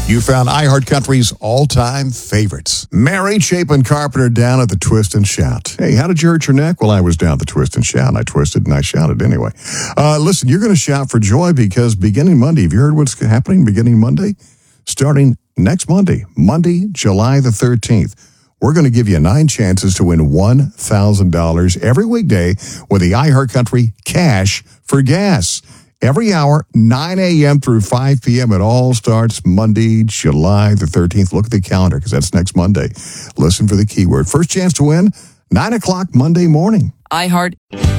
You found iHeartCountry's all-time favorites. Mary Chapin Carpenter down at the Twist and Shout. Hey, how did you hurt your neck? Well, I was down at the Twist and Shout, and I twisted and I shouted anyway. Listen, you're going to shout for joy because beginning Monday, have you heard what's happening beginning Monday? Starting next Monday, July the 13th, we're going to give you 9 chances to win $1,000 every weekday with the iHeartCountry Cash for Gas. Every hour, 9 a.m. through 5 p.m. It all starts Monday, July the 13th. Look at the calendar because that's next Monday. Listen for the keyword. First chance to win, 9 o'clock Monday morning. iHeart.